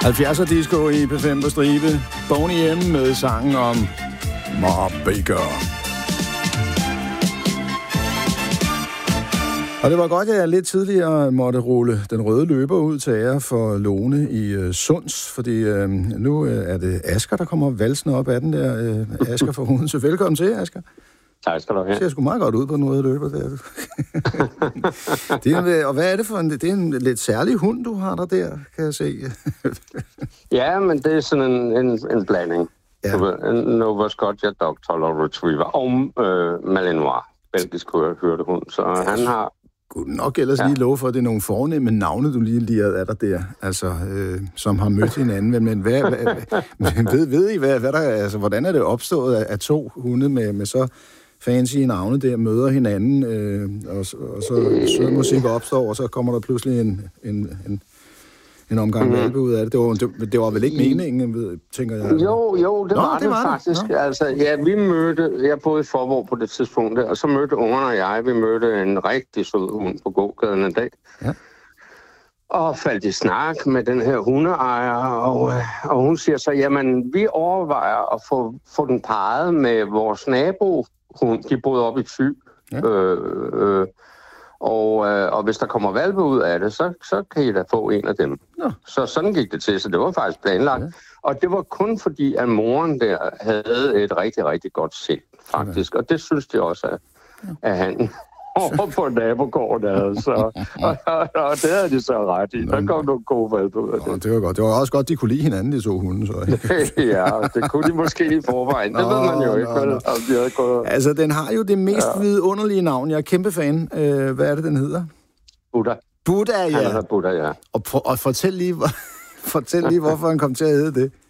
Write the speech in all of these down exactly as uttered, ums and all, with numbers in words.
halvfjerdser disco i P fem på stribe. Boney M med sangen om Mom Baker. Og det var godt, at jeg lidt tidligere måtte rulle den røde løber ud til ære for Lone i uh, Sunds, fordi øh, nu øh, er det Asger, der kommer valsende op af den der øh, Asger fra Odense. Velkommen til, Asger. Tak skal du have. Det ser sgu meget godt ud på den røde løber der. Det er, og hvad er det for en... Det er en lidt særlig hund, du har der der, kan jeg se. Ja, men det er sådan en, en, en blanding. Ja. En Nova Scotia Dog Toller Retriever og øh, Malinois, belgisk hørte hund. Så han har... Kunne nok ellers ja. lige love for, at det er nogle fornemme navne, du lige lige er der der, altså, øh, som har mødt hinanden. Men hvad, hvad, hvad, ved, ved I, hvad, hvad der, altså, hvordan er det opstået, at to hunde med, med så fancy navne der møder hinanden, øh, og, og så sød musik opstår, og så kommer der pludselig en, en, en, en omgang mm. valpe ud af det. Det var, det, det var vel ikke meningen, ved, tænker jeg? Jo, jo, det Nå, var det, det var faktisk. Det. Altså, ja, vi mødte, jeg boede i Forborg på det tidspunkt, og så mødte ungerne og jeg, vi mødte en rigtig sød hund på gågaden en dag. Ja. Og faldt i snak med den her hundeejer, og, og hun siger så, jamen, vi overvejer at få, få den parret med vores nabo. Hun, de boede oppe i Thy. Ja. Øh, øh, og, øh, og hvis der kommer valpe ud af det, så, så kan I da få en af dem. Ja. Så sådan gik det til, så det var faktisk planlagt. Ja. Og det var kun fordi, at moren der havde et rigtig, rigtig godt sind, faktisk. Ja. Og det synes de også, at, at han over på nabogården havde. Så, og, og, og det havde de så ret i. Der kom nogle gode valpe ud af det. Nå, det var godt. Det var også godt, de kunne lide hinanden, de to hunde. Så. Ja, det kunne de måske i forvejen. Det nå, ved man jo ikke, nå, nå. Om de havde gået... Altså, den har jo det mest ja. vidunderlige navn. Jeg er kæmpe fan. Øh, hvad er det, den hedder? Buddha. Buddha, ja. Han hedder Buddha, ja. Og, og fortæl lige, fortæl lige, hvorfor han kom til at hedde det.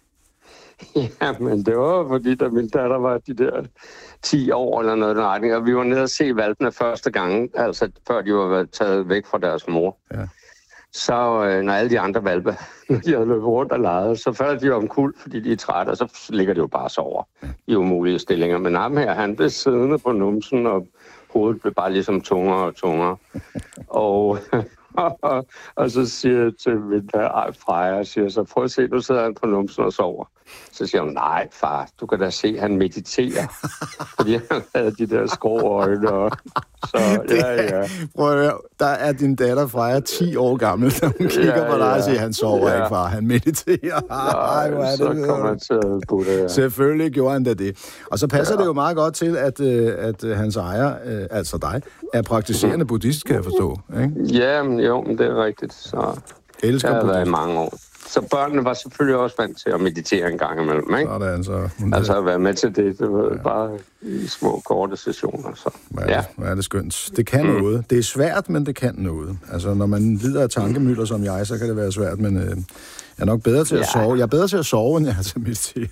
Ja, men det var fordi, da min datter var de der ti år eller noget den retning, og vi var nede og se valpene første gang, altså før de var taget væk fra deres mor. Ja. Så øh, når alle de andre valpe, når de havde løbet rundt og leget, så falder de om kul, fordi de er trætte, og så ligger de jo bare så over i umulige stillinger. Men ham her, han blev siddende på numsen, og hovedet blev bare ligesom tungere og tungere. og... og, og så siger jeg til min Freja, og siger så, prøv at se, nu sidder han på numsen og sover. Så siger hun, nej far, du kan da se, han mediterer. Fordi han havde de der skrå øjne. Og, så ja, ja. Prøv at høre, der er din datter Freja ti år gammel, da hun kigger ja, på dig ja. og siger, han sover ja. ikke far, han mediterer. Nej, hvor er det, så kommer han til at Buddha, ja. Selvfølgelig gjorde han da det. Og så passer ja. det jo meget godt til, at, at hans ejer, altså dig, er praktiserende buddhist, kan jeg forstå. Ikke? Ja, men jo, men det er rigtigt. Så elsker det har været i mange år. Så børnene var selvfølgelig også vant til at meditere en gang imellem, ikke? Sådan, så... Altså at være med til det, det var ja. bare i små, korte sessioner, så... Hvad er, det, ja. hvad er det skønt. Det kan mm. noget. Det er svært, men det kan noget. Altså, når man lider af tankemylder som jeg, så kan det være svært, men øh, jeg er nok bedre til at ja. sove. Jeg er bedre til at sove, end jeg er til at meditere.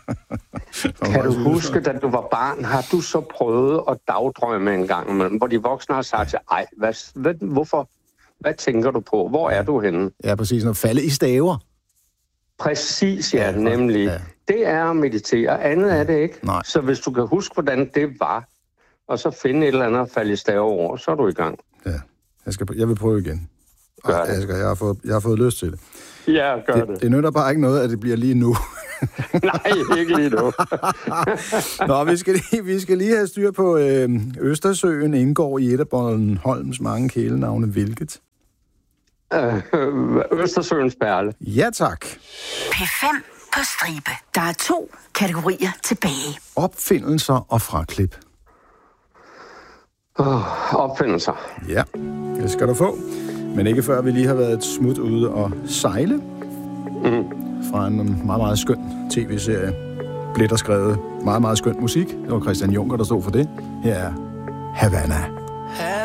Kan du huske, da du var barn, har du så prøvet at dagdrømme en gang imellem, hvor de voksne har sagt til, ej, hvad, hvad, hvorfor? Hvad tænker du på? Hvor er du henne? Ja, præcis. Når falde i staver. Præcis, ja, ja nemlig. Ja. Det er at meditere. Andet ja. er det ikke. Nej. Så hvis du kan huske, hvordan det var, og så finde et eller andet at falde i staver over, så er du i gang. Ja, jeg, skal, jeg vil prøve igen. Gør Ej, jeg, skal, jeg, har fået, jeg har fået lyst til det. Ja, gør det. Det, det nytter bare ikke noget, at det bliver lige nu. Nej, ikke lige nu. Nå, vi skal, lige, vi skal lige have styr på øh, Østersøen indgår i et af Bornholms mange kælenavne. Hvilket? Øh, Østersøens perle. Ja, tak. P fem på stribe. Der er to kategorier tilbage. Opfindelser og fraklip. Oh, opfindelser. Ja, det skal du få. Men ikke før vi lige har været et smut ude og sejle. Mm. Fra en meget, meget skøn tv-serie. Blev der skrevet meget, meget skøn musik. Det var Christian Juncker, der stod for det. Her er Havana.